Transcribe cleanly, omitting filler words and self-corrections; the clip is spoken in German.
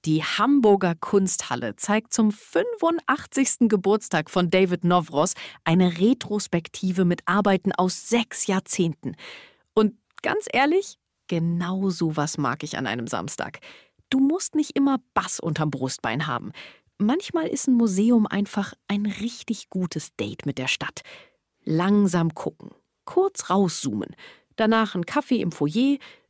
Die Hamburger Kunsthalle zeigt zum 85. Geburtstag von David Novros eine Retrospektive mit Arbeiten aus 6 Jahrzehnten. Und ganz ehrlich, genau sowas mag ich an einem Samstag. Du musst nicht immer Bass unterm Brustbein haben. Manchmal ist ein Museum einfach ein richtig gutes Date mit der Stadt. Langsam gucken, kurz rauszoomen, danach einen Kaffee im Foyer,